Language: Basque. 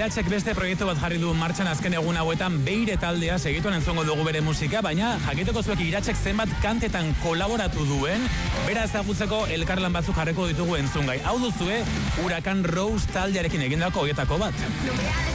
Iratzek beste proiektu bat jarri du martxan azken egun hauetan, Beire taldea segituan entzongo dugu bere musika, baina jakiteko zuek Iratzek zenbat kantetan kolaboratu duen, bera ezagutzeko elkarlan batzuk jarriko ditugu entzungai. Hau duzue, Huracan Rose taldearekin egindako hoietako bat.